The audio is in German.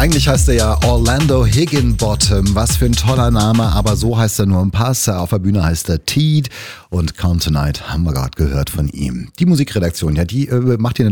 Eigentlich heißt er ja Orlando Higginbottom. Was für ein toller Name, aber so heißt er nur im Pass. Auf der Bühne heißt er Teed und Count Tonight haben wir gerade gehört von ihm. Die Musikredaktion, ja, die macht hier eine